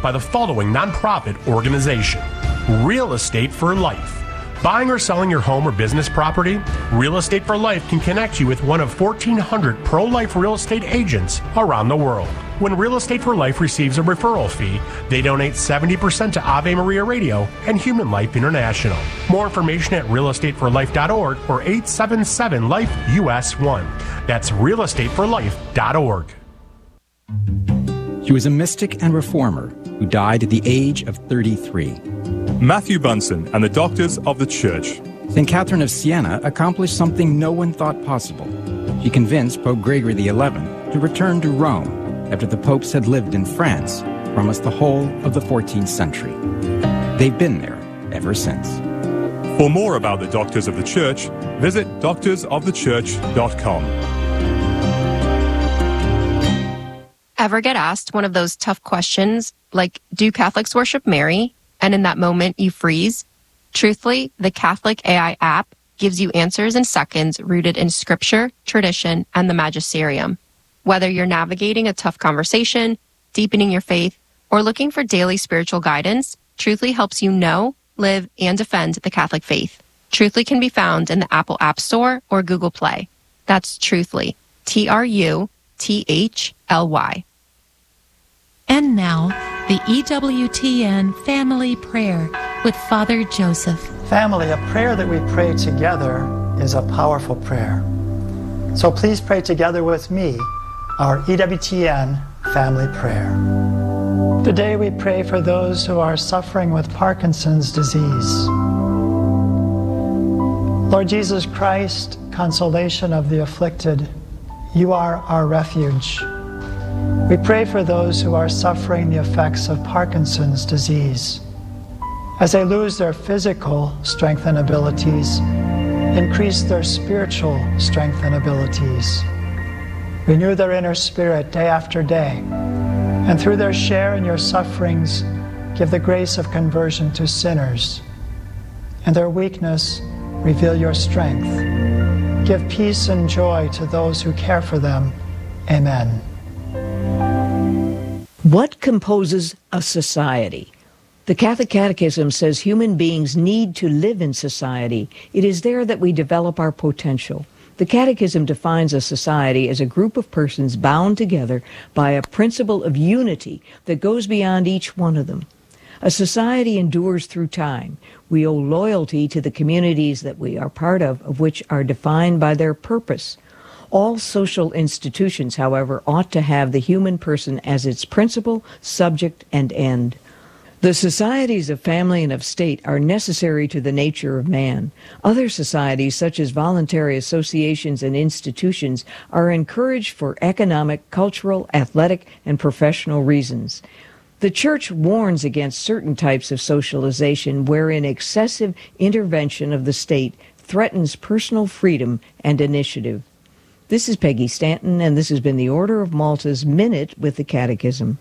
by the following nonprofit organization: Real Estate for Life. Buying or selling your home or business property? Real Estate for Life can connect you with one of 1,400 pro-life real estate agents around the world. When Real Estate for Life receives a referral fee, they donate 70% to Ave Maria Radio and Human Life International. More information at realestateforlife.org or 877-LIFE-US1. That's realestateforlife.org. He was a mystic and reformer who died at the age of 33. Matthew Bunson and the Doctors of the Church. St. Catherine of Siena accomplished something no one thought possible. She convinced Pope Gregory XI to return to Rome after the popes had lived in France for almost the whole of the 14th century. They've been there ever since. For more about the Doctors of the Church, visit doctorsofthechurch.com. Ever get asked one of those tough questions like, do Catholics worship Mary? And in that moment, you freeze? Truthfully, the Catholic AI app gives you answers in seconds rooted in scripture, tradition, and the magisterium. Whether you're navigating a tough conversation, deepening your faith, or looking for daily spiritual guidance, Truthfully helps you know, live, and defend the Catholic faith. Truthfully can be found in the Apple App Store or Google Play. That's Truthfully, Truthly. And now, the EWTN Family Prayer with Father Joseph. Family, a prayer that we pray together is a powerful prayer. So please pray together with me our EWTN Family Prayer. Today we pray for those who are suffering with Parkinson's disease. Lord Jesus Christ, consolation of the afflicted, you are our refuge. We pray for those who are suffering the effects of Parkinson's disease. As they lose their physical strength and abilities, increase their spiritual strength and abilities. Renew their inner spirit day after day, and through their share in your sufferings, give the grace of conversion to sinners. In their weakness, reveal your strength. Give peace and joy to those who care for them. Amen. What composes a society? The Catholic Catechism says human beings need to live in society. It is there that we develop our potential. The Catechism defines a society as a group of persons bound together by a principle of unity that goes beyond each one of them. A society endures through time. We owe loyalty to the communities that we are part of which are defined by their purpose. All social institutions, however, ought to have the human person as its principal, subject, and end. The societies of family and of state are necessary to the nature of man. Other societies, such as voluntary associations and institutions, are encouraged for economic, cultural, athletic, and professional reasons. The Church warns against certain types of socialization wherein excessive intervention of the state threatens personal freedom and initiative. This is Peggy Stanton, and this has been the Order of Malta's Minute with the Catechism.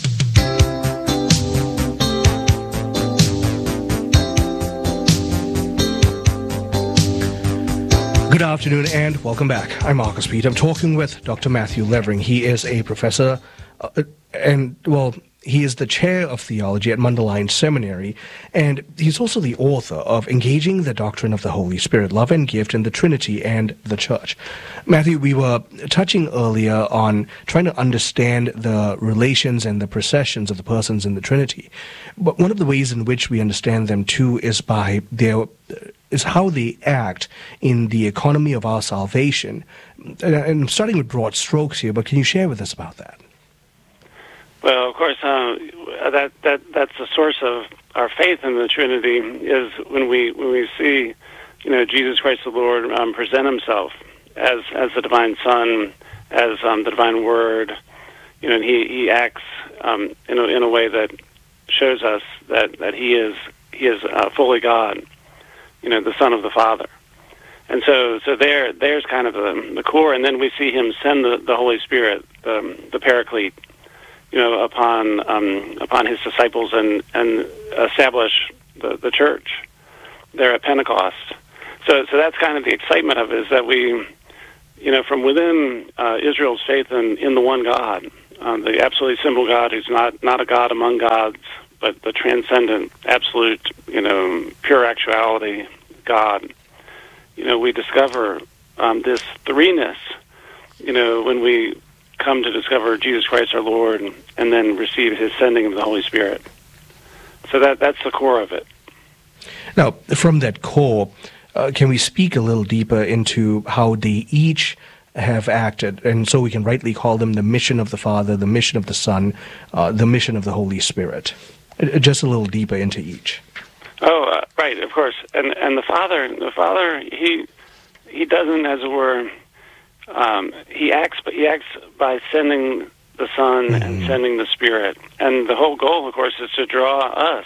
Good afternoon and welcome back. I'm Marcus Pete. I'm talking with Dr. Matthew Levering. He is a professor he is the chair of theology at Mundelein Seminary, and he's also the author of Engaging the Doctrine of the Holy Spirit, Love and Gift in the Trinity and the Church. Matthew, we were touching earlier on trying to understand the relations and the processions of the persons in the Trinity. But one of the ways in which we understand them too is how they act in the economy of our salvation. And I'm starting with broad strokes here, but can you share with us about that? Well, of course, that's the source of our faith in the Trinity is when we see, Jesus Christ the Lord present Himself as the divine Son, as the divine Word, and He acts in a way that shows us that He is fully God, the Son of the Father. And so there's kind of the core, and then we see Him send the Holy Spirit, the Paraclete, upon His disciples and establish the church there at Pentecost. So that's kind of the excitement of it, is that we, from within Israel's faith in the one God, the absolutely simple God who's not a God among gods, but the transcendent, absolute, pure actuality God. We discover this threeness, when we come to discover Jesus Christ our Lord and then receive his sending of the Holy Spirit. So that's the core of it. Now, from that core, can we speak a little deeper into how they each have acted, and so we can rightly call them the mission of the Father, the mission of the Son, the mission of the Holy Spirit? Just a little deeper into each. Oh, right, of course. And the Father, he doesn't, as it were, he acts by sending the Son and sending the Spirit. And the whole goal, of course, is to draw us,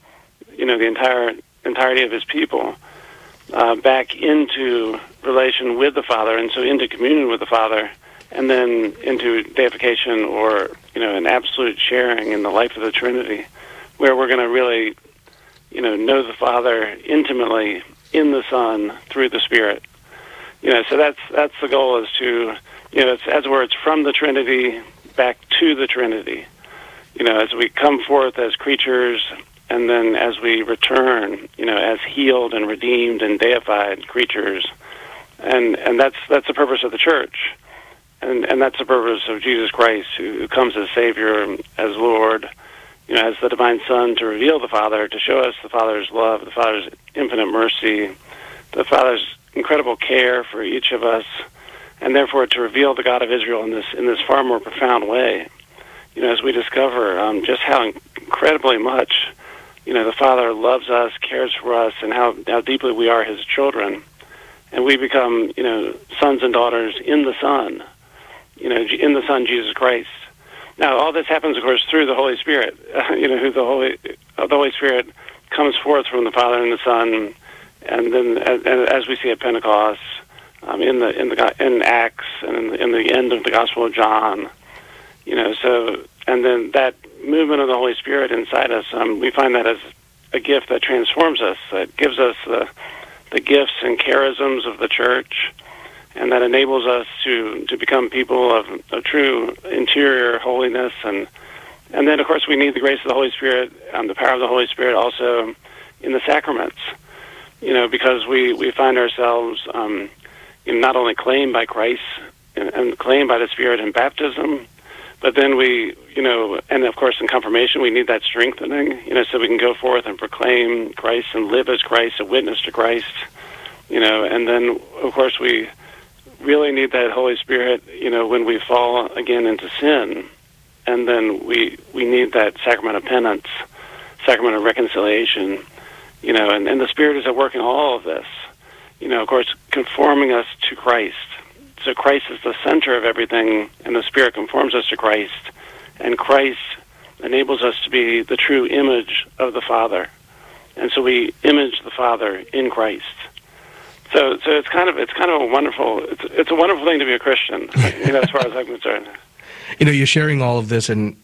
the entirety of his people, back into relation with the Father, and so into communion with the Father, and then into deification, or an absolute sharing in the life of the Trinity, where we're going to really, know the Father intimately in the Son through the Spirit. So that's the goal, is to, it's, as it were, it's from the Trinity back to the Trinity. As we come forth as creatures, and then as we return, as healed and redeemed and deified creatures. And that's the purpose of the church. And that's the purpose of Jesus Christ, who comes as Savior, as Lord, as the divine Son, to reveal the Father, to show us the Father's love, the Father's infinite mercy, the Father's incredible care for each of us, and therefore to reveal the God of Israel in this far more profound way. As we discover just how incredibly much, the Father loves us, cares for us, and how deeply we are his children. And we become, sons and daughters in the Son, in the Son, Jesus Christ. Now, all this happens, of course, through the Holy Spirit, who the Holy Spirit comes forth from the Father and the Son, and then, as we see at Pentecost, in Acts, and in the end of the Gospel of John, and then that movement of the Holy Spirit inside us, we find that as a gift that transforms us, that gives us the gifts and charisms of the church, and that enables us to become people of true interior holiness. And then, of course, we need the grace of the Holy Spirit, the power of the Holy Spirit also in the sacraments, because we find ourselves not only claimed by Christ and claimed by the Spirit in baptism, but then we, and of course in confirmation, we need that strengthening, so we can go forth and proclaim Christ and live as Christ, a witness to Christ, and then, of course, we really need that Holy Spirit, when we fall again into sin, and then we need that sacrament of penance, sacrament of reconciliation, and the Spirit is at work in all of this, of course, conforming us to Christ. So Christ is the center of everything, and the Spirit conforms us to Christ, and Christ enables us to be the true image of the Father, and so we image the Father in Christ. So it's kind of a wonderful thing to be a Christian, as far as I'm concerned. You're sharing all of this, and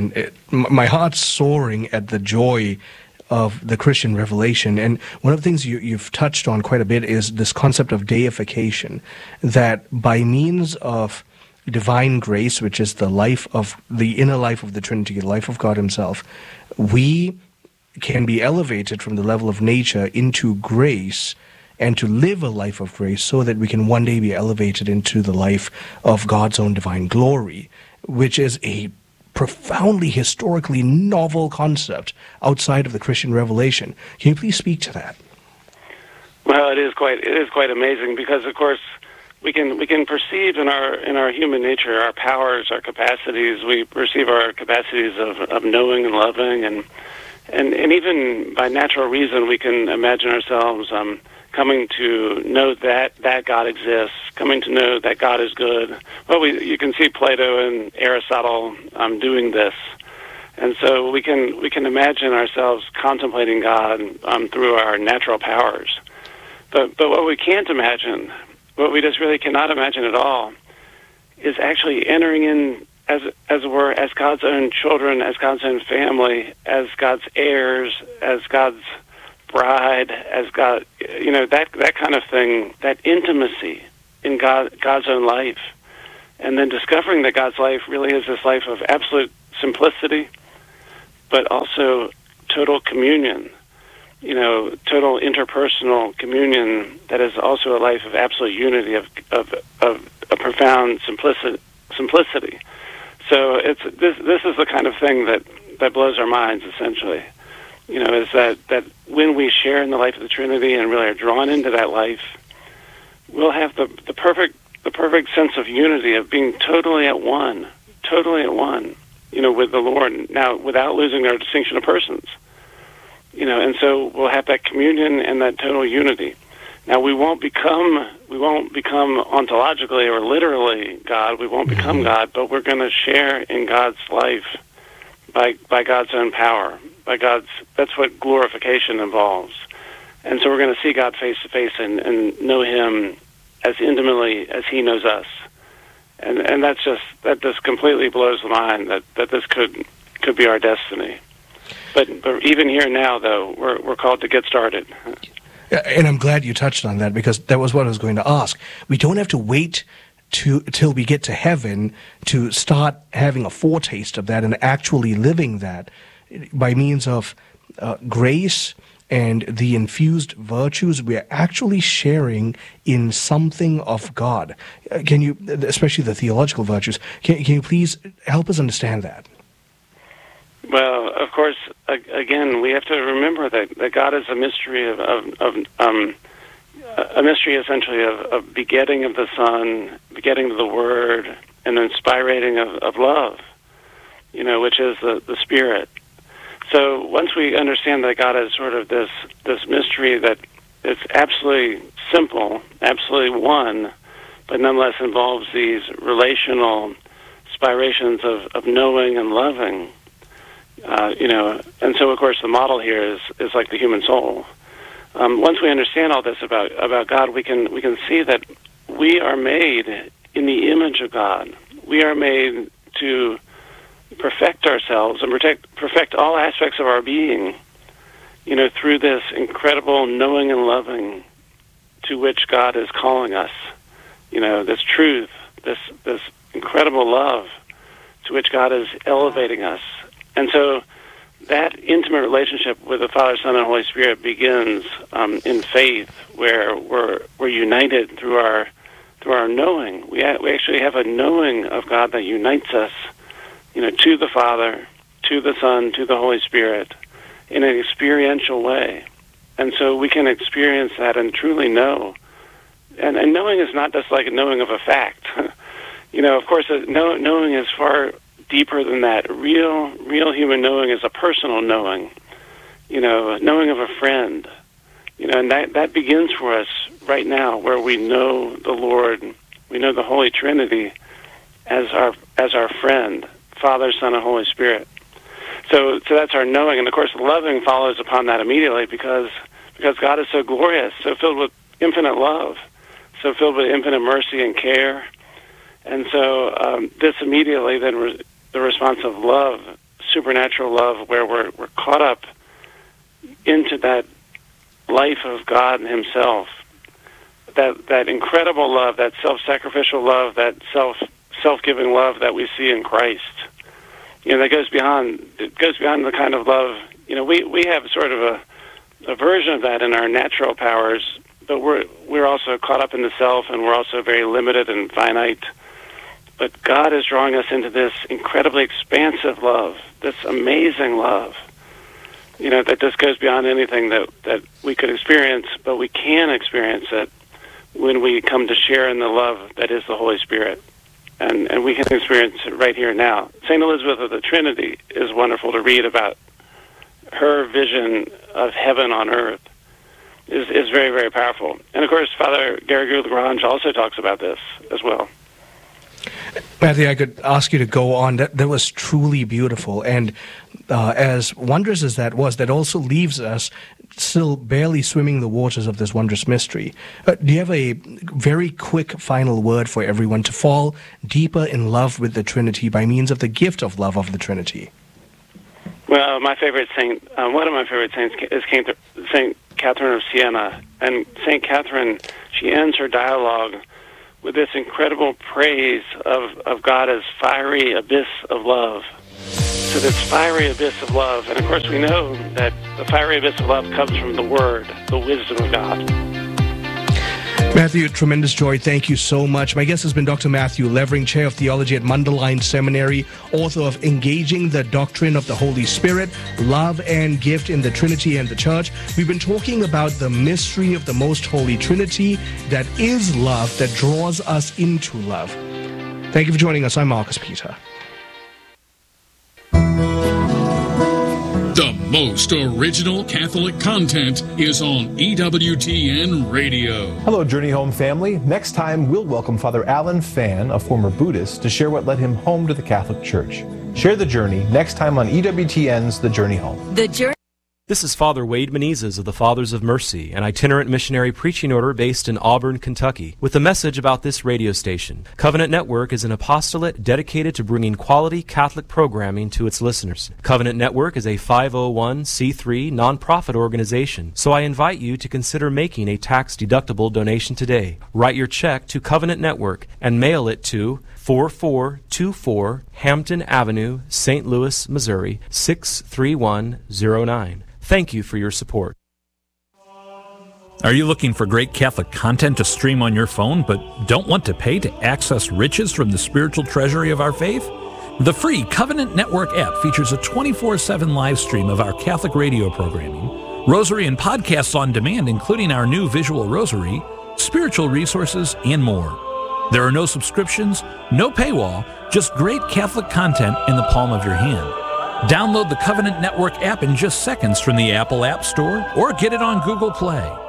my heart's soaring at the joy of the Christian revelation. And one of the things you've touched on quite a bit is this concept of deification, that by means of divine grace, which is the inner life of the Trinity, the life of God himself, we can be elevated from the level of nature into grace, and to live a life of grace, so that we can one day be elevated into the life of God's own divine glory, which is a profoundly historically novel concept outside of the Christian revelation. Can you please speak to that? Well, it is quite amazing, because of course we can perceive in our human nature our powers, our capacities. We perceive our capacities of knowing and loving, and even by natural reason we can imagine ourselves coming to know that God exists, coming to know that God is good. Well, you can see Plato and Aristotle doing this, and so we can imagine ourselves contemplating God through our natural powers. But what we can't imagine, what we just really cannot imagine at all, is actually entering in as it were, as God's own children, as God's own family, as God's heirs, as God's bride, as God, that kind of thing, that intimacy in God's own life, and then discovering that God's life really is this life of absolute simplicity, but also total communion, total interpersonal communion that is also a life of absolute unity, of a profound simplicity. So this is the kind of thing that blows our minds, essentially. Is that when we share in the life of the Trinity and really are drawn into that life, we'll have the perfect sense of unity, of being totally at one, with the Lord. Now, without losing our distinction of persons, and so we'll have that communion and that total unity. Now, we won't become ontologically or literally God. We won't become God, but we're going to share in God's life by God's own power. That's what glorification involves. And so we're going to see God face to face and know Him as intimately as He knows us. And that just completely blows the mind that this could be our destiny. But even here now, though, we're called to get started. And I'm glad you touched on that, because that was what I was going to ask. We don't have to wait till we get to heaven to start having a foretaste of that and actually living that by means of grace and the infused virtues. We're actually sharing in something of God. Can you, especially the theological virtues, can you please help us understand that? Well, of course, again, we have to remember that God is a mystery a mystery essentially of begetting of the Son, begetting of the Word, and inspiring of love, which is the Spirit. So once we understand that God is sort of this mystery that is absolutely simple, absolutely one, but nonetheless involves these relational spirations of knowing and loving, and so of course the model here is like the human soul. Once we understand all this about God, we can see that we are made in the image of God. We are made to perfect ourselves and perfect all aspects of our being, through this incredible knowing and loving to which God is calling us. This truth, this incredible love to which God is elevating us. And so that intimate relationship with the Father, Son, and Holy Spirit begins in faith, where we're united through our knowing. We actually have a knowing of God that unites us, to the Father, to the Son, to the Holy Spirit, in an experiential way. And so we can experience that and truly know. And knowing is not just like a knowing of a fact. Of course, knowing is far deeper than that. Real human knowing is a personal knowing, knowing of a friend, and that begins for us right now, where we know the Lord, we know the Holy Trinity as our friend, Father, Son, and Holy Spirit. So that's our knowing, and of course loving follows upon that immediately, because God is so glorious, so filled with infinite love, so filled with infinite mercy and care. And so this immediately then the response of love, supernatural love, where we're caught up into that life of God Himself, that incredible love, that self-sacrificial love, that self-giving love that we see in Christ. That goes beyond the kind of love. We have sort of a version of that in our natural powers, but we're also caught up in the self, and we're also very limited and finite. But God is drawing us into this incredibly expansive love, this amazing love, that just goes beyond anything that we could experience, but we can experience it when we come to share in the love that is the Holy Spirit. And we can experience it right here now. St. Elizabeth of the Trinity is wonderful to read about. Her vision of heaven on earth is very, very powerful. And of course, Father Garrigou-Lagrange also talks about this as well. Matthew, I could ask you to go on. That was truly beautiful. And as wondrous as that was, that also leaves us still barely swimming the waters of this wondrous mystery. Do you have a very quick final word for everyone to fall deeper in love with the Trinity by means of the gift of love of the Trinity? Well, my favorite saint, one of my favorite saints is St. Catherine of Siena. And St. Catherine, she ends her dialogue with this incredible praise of God as fiery abyss of love. So this fiery abyss of love, and of course we know that the fiery abyss of love comes from the Word, the wisdom of God. Matthew, tremendous joy. Thank you so much. My guest has been Dr. Matthew Levering, Chair of Theology at Mundelein Seminary, author of Engaging the Doctrine of the Holy Spirit, Love and Gift in the Trinity and the Church. We've been talking about the mystery of the Most Holy Trinity that is love, that draws us into love. Thank you for joining us. I'm Marcus Peter. The most original Catholic content is on EWTN Radio. Hello, Journey Home family. Next time, we'll welcome Father Alan Fan, a former Buddhist, to share what led him home to the Catholic Church. Share the journey next time on EWTN's The Journey Home. The Journey. This is Father Wade Menezes of the Fathers of Mercy, an itinerant missionary preaching order based in Auburn, Kentucky, with a message about this radio station. Covenant Network is an apostolate dedicated to bringing quality Catholic programming to its listeners. Covenant Network is a 501c3 nonprofit organization, so I invite you to consider making a tax-deductible donation today. Write your check to Covenant Network and mail it to 4424 Hampton Avenue, St. Louis, Missouri, 63109. Thank you for your support. Are you looking for great Catholic content to stream on your phone, but don't want to pay to access riches from the spiritual treasury of our faith? The free Covenant Network app features a 24/7 live stream of our Catholic radio programming, rosary and podcasts on demand, including our new visual rosary, spiritual resources, and more. There are no subscriptions, no paywall, just great Catholic content in the palm of your hand. Download the Covenant Network app in just seconds from the Apple App Store or get it on Google Play.